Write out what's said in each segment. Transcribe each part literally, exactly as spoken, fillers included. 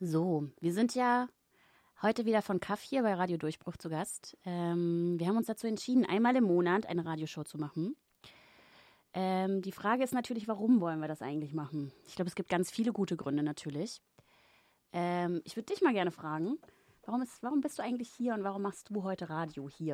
So, wir sind ja heute wieder von Kaff hier bei Radio Durchbruch zu Gast. Ähm, wir haben uns dazu entschieden, einmal im Monat eine Radioshow zu machen. Ähm, die Frage ist natürlich, warum wollen wir das eigentlich machen? Ich glaube, es gibt ganz viele gute Gründe natürlich. Ähm, ich würde dich mal gerne fragen, warum, ist, warum bist du eigentlich hier und warum machst du heute Radio hier?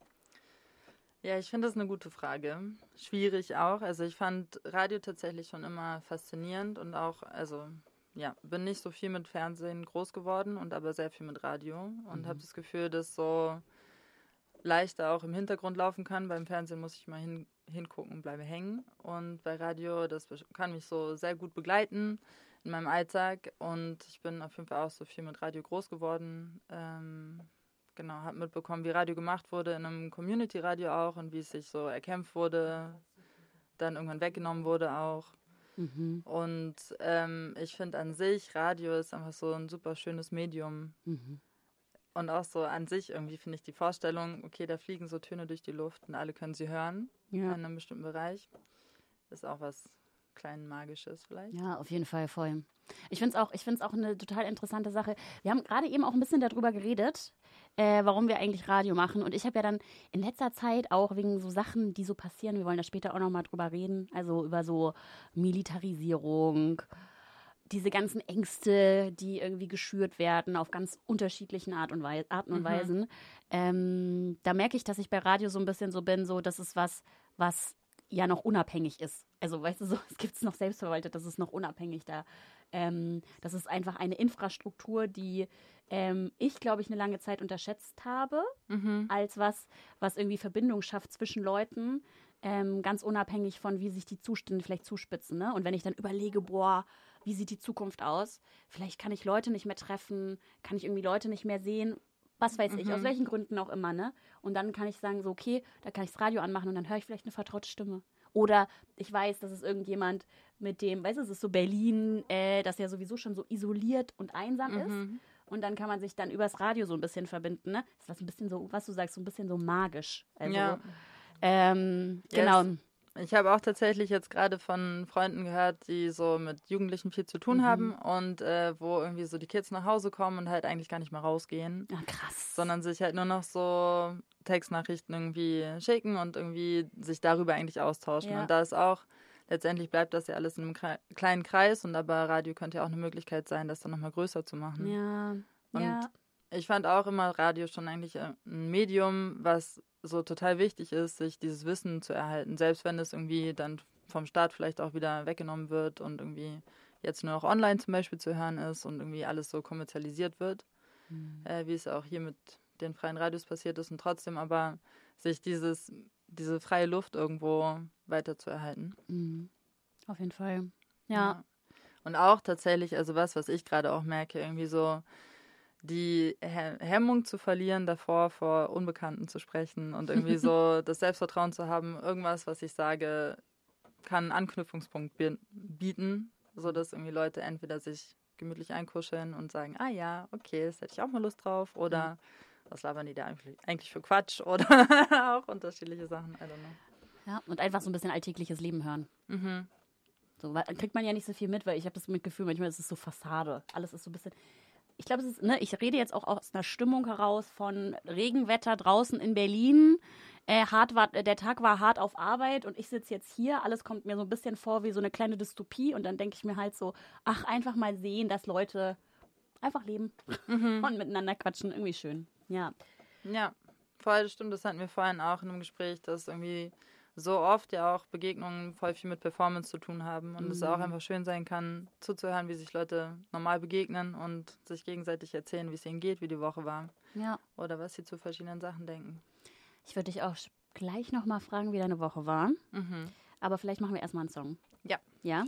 Ja, ich finde das eine gute Frage. Schwierig auch. Also ich fand Radio tatsächlich schon immer faszinierend und auch, also ja, bin nicht so viel mit Fernsehen groß geworden und aber sehr viel mit Radio und mhm. habe das Gefühl, dass so leichter auch im Hintergrund laufen kann. Beim Fernsehen muss ich mal hin, hingucken, bleibe hängen. Und bei Radio, das kann mich so sehr gut begleiten in meinem Alltag. Und ich bin auf jeden Fall auch so viel mit Radio groß geworden. Ähm, genau, habe mitbekommen, wie Radio gemacht wurde, in einem Community-Radio auch und wie es sich so erkämpft wurde, dann irgendwann weggenommen wurde auch. Mhm. Und ähm, ich finde an sich, Radio ist einfach so ein super schönes Medium. Mhm. Und auch so an sich irgendwie finde ich die Vorstellung, okay, da fliegen so Töne durch die Luft und alle können sie hören ja. in einem bestimmten Bereich. Ist auch was klein Magisches vielleicht. Ja, auf jeden Fall voll. Ich finde es auch, ich find's auch eine total interessante Sache. Wir haben gerade eben auch ein bisschen darüber geredet, äh, warum wir eigentlich Radio machen. Und ich habe ja dann in letzter Zeit auch wegen so Sachen, die so passieren, wir wollen da später auch nochmal drüber reden, also über so Militarisierung, diese ganzen Ängste, die irgendwie geschürt werden auf ganz unterschiedlichen Art und Weise, Arten und mhm. Weisen. Ähm, da merke ich, dass ich bei Radio so ein bisschen so bin, so das ist was, was ja noch unabhängig ist. Also weißt du, so, es gibt es noch selbstverwaltet, das ist noch unabhängig da. Ähm, das ist einfach eine Infrastruktur, die ähm, ich, glaube ich, eine lange Zeit unterschätzt habe, mhm. als was, was irgendwie Verbindung schafft zwischen Leuten, ähm, ganz unabhängig von, wie sich die Zustände vielleicht zuspitzen. Ne? Und wenn ich dann überlege, boah, wie sieht die Zukunft aus? Vielleicht kann ich Leute nicht mehr treffen, kann ich irgendwie Leute nicht mehr sehen, was weiß ich, mhm. aus welchen Gründen auch immer, ne? Und dann kann ich sagen, so okay, da kann ich das Radio anmachen und dann höre ich vielleicht eine vertraute Stimme. Oder ich weiß, dass es irgendjemand mit dem, weißt du, es ist so Berlin, äh, das ja sowieso schon so isoliert und einsam mhm. ist. Und dann kann man sich dann übers Radio so ein bisschen verbinden, ne? Das ist was ein bisschen so, was du sagst, so ein bisschen so magisch. Also, ja. Ähm, yes. genau. Ich habe auch tatsächlich jetzt gerade von Freunden gehört, die so mit Jugendlichen viel zu tun mhm. haben und äh, wo irgendwie so die Kids nach Hause kommen und halt eigentlich gar nicht mehr rausgehen. Ja, krass. Sondern sich halt nur noch so Textnachrichten irgendwie schicken und irgendwie sich darüber eigentlich austauschen. Ja. Und da ist auch, letztendlich bleibt das ja alles in einem Kre- kleinen Kreis und aber Radio könnte ja auch eine Möglichkeit sein, das dann nochmal größer zu machen. Ja, und ja. ich fand auch immer Radio schon eigentlich ein Medium, was so total wichtig ist, sich dieses Wissen zu erhalten, selbst wenn es irgendwie dann vom Staat vielleicht auch wieder weggenommen wird und irgendwie jetzt nur noch online zum Beispiel zu hören ist und irgendwie alles so kommerzialisiert wird, mhm. äh, wie es auch hier mit den freien Radios passiert ist und trotzdem aber sich dieses, diese freie Luft irgendwo weiter zu erhalten. Mhm. Auf jeden Fall, ja. ja. Und auch tatsächlich, also was, was ich gerade auch merke, irgendwie so die Hemmung zu verlieren, davor vor Unbekannten zu sprechen und irgendwie so das Selbstvertrauen zu haben, irgendwas, was ich sage, kann einen Anknüpfungspunkt bieten, sodass irgendwie Leute entweder sich gemütlich einkuscheln und sagen, ah ja, okay, das hätte ich auch mal Lust drauf, oder mhm. was labern die da eigentlich für Quatsch, oder auch unterschiedliche Sachen, I don't know. Ja, und einfach so ein bisschen alltägliches Leben hören. Mhm. So, weil, kriegt man ja nicht so viel mit, weil ich habe das mit Gefühl, manchmal ist es so Fassade, alles ist so ein bisschen... Ich glaube, es ist, ne, ich rede jetzt auch aus einer Stimmung heraus von Regenwetter draußen in Berlin. Äh, hart war, der Tag war hart auf Arbeit und ich sitze jetzt hier. Alles kommt mir so ein bisschen vor wie so eine kleine Dystopie. Und dann denke ich mir halt so, ach, einfach mal sehen, dass Leute einfach leben mhm. und miteinander quatschen. Irgendwie schön. Ja. Ja, voll, das stimmt. Das hatten wir vorhin auch in einem Gespräch, dass irgendwie so oft ja auch Begegnungen voll viel mit Performance zu tun haben und mhm. es auch einfach schön sein kann, zuzuhören, wie sich Leute normal begegnen und sich gegenseitig erzählen, wie es ihnen geht, wie die Woche war. Ja. Oder was sie zu verschiedenen Sachen denken. Ich würde dich auch gleich nochmal fragen, wie deine Woche war. Mhm. Aber vielleicht machen wir erstmal einen Song. Ja. Ja?